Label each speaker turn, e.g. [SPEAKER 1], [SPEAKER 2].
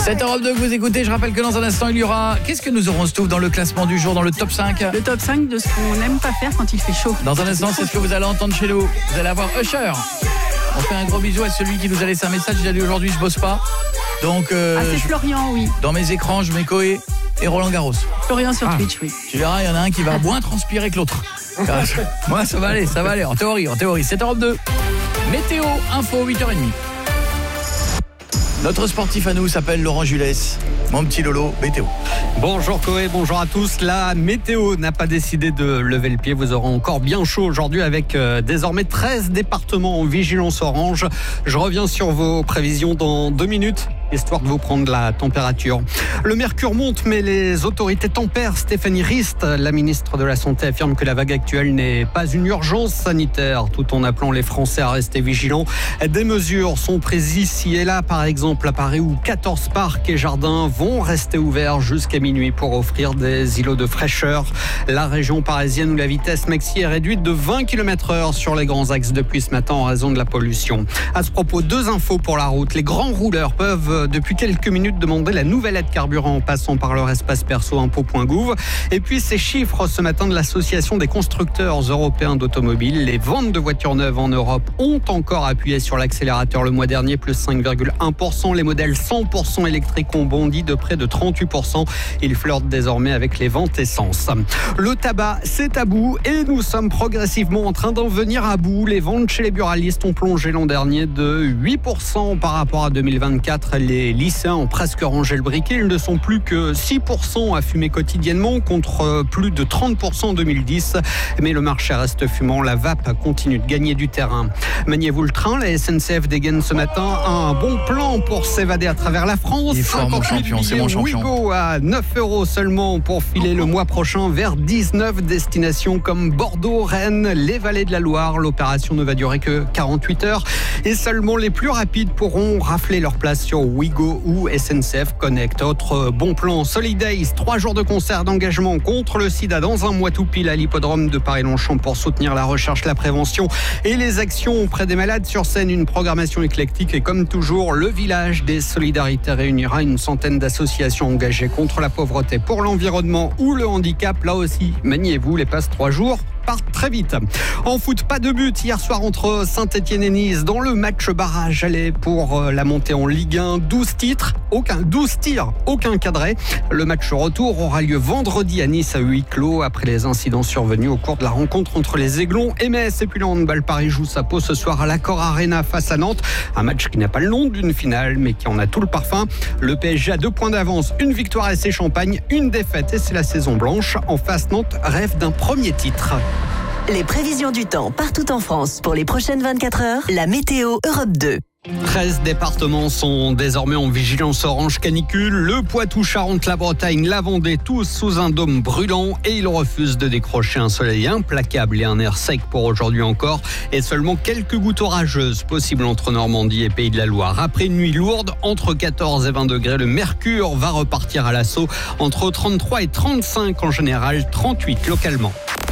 [SPEAKER 1] 7h02 que vous écoutez, je rappelle que dans un instant il y aura... Qu'est-ce que nous aurons Stouff dans le classement du jour, dans le top 5 ?
[SPEAKER 2] Le top 5 de ce qu'on n'aime pas faire quand il fait chaud.
[SPEAKER 1] Dans un instant, c'est ce que vous allez entendre chez nous. Vous allez avoir Usher. On fait un gros bisou à celui qui nous a laissé un message. Il a dit aujourd'hui je bosse pas. Donc
[SPEAKER 2] c'est Florian, oui.
[SPEAKER 1] Dans mes écrans, je mets Koé et Roland Garros.
[SPEAKER 2] Florian sur Twitch, oui.
[SPEAKER 1] Tu verras, il y en a un qui va moins transpirer que l'autre. Moi, ça va aller. En théorie. 7h02. Météo, info, 8h30. Notre sportif à nous s'appelle Laurent Julès. Mon petit Lolo, météo.
[SPEAKER 3] Bonjour Koé, bonjour à tous. La météo n'a pas décidé de lever le pied. Vous aurez encore bien chaud aujourd'hui avec désormais 13 départements en vigilance orange. Je reviens sur vos prévisions dans 2 minutes, histoire de vous prendre la température. Le mercure monte, mais les autorités tempèrent. Stéphanie Rist, la ministre de la Santé, affirme que la vague actuelle n'est pas une urgence sanitaire, tout en appelant les Français à rester vigilants. Des mesures sont prises ici et là, par exemple à Paris, où 14 parcs et jardins vont rester ouverts jusqu'à minuit pour offrir des îlots de fraîcheur. La région parisienne où la vitesse maxi est réduite de 20 km/h sur les grands axes depuis ce matin en raison de la pollution. À ce propos, 2 infos pour la route. Les grands rouleurs peuvent depuis quelques minutes demander la nouvelle aide carburant en passant par leur espace perso impôts.gouv. Et puis ces chiffres ce matin de l'association des constructeurs européens d'automobiles. Les ventes de voitures neuves en Europe ont encore appuyé sur l'accélérateur le mois dernier, plus 5,1%. Les modèles 100% électriques ont bondi de près de 38%. Ils flirtent désormais avec les ventes essence. Le tabac, c'est à bout et nous sommes progressivement en train d'en venir à bout. Les ventes chez les buralistes ont plongé l'an dernier de 8% par rapport à 2024. Les lycéens ont presque rangé le briquet. Ils ne sont plus que 6% à fumer quotidiennement contre plus de 30% en 2010. Mais le marché reste fumant. La vape continue de gagner du terrain. Maniez-vous le train. La SNCF dégaine ce matin un bon plan pour s'évader à travers la France.
[SPEAKER 1] Il est fort, mon champion, c'est mon champion.
[SPEAKER 3] Ouigo à 9 € seulement pour filer le mois prochain vers 19 destinations comme Bordeaux, Rennes, les vallées de la Loire. L'opération ne va durer que 48 heures et seulement les plus rapides pourront rafler leur place sur Ouigo ou SNCF Connect. Autre bon plan, Solidays, 3 jours de concert d'engagement contre le sida dans un mois tout pile à l'hippodrome de Paris-Longchamp pour soutenir la recherche, la prévention et les actions auprès des malades. Sur scène, une programmation éclectique et comme toujours, le village des solidarités réunira une centaine d'associations engagées contre la pauvreté, pour l'environnement ou le handicap. Là aussi, maniez-vous, les passes 3 jours partent très vite. En foot, pas de but hier soir entre Saint-Etienne et Nice dans le match barrage aller pour la montée en Ligue 1. 12 tirs, aucun cadré. Le match retour aura lieu vendredi à Nice à huis clos après les incidents survenus au cours de la rencontre entre les Aiglons et Metz. Et puis le handball, Paris joue sa peau ce soir à l'Accor Arena face à Nantes. Un match qui n'a pas le nom d'une finale mais qui en a tout le parfum. Le PSG a 2 points d'avance, une victoire et c'est champagne, une défaite et c'est la saison blanche. En face, Nantes rêve d'un premier titre.
[SPEAKER 4] Les prévisions du temps partout en France pour les prochaines 24 heures. La météo Europe 2.
[SPEAKER 3] 13 départements sont désormais en vigilance orange canicule. Le Poitou, Charente, la Bretagne, la Vendée, tous sous un dôme brûlant. Et ils refusent de décrocher un soleil implacable et un air sec pour aujourd'hui encore. Et seulement quelques gouttes orageuses possibles entre Normandie et Pays de la Loire. Après une nuit lourde, entre 14 et 20 degrés, le mercure va repartir à l'assaut. Entre 33 et 35 en général, 38 localement.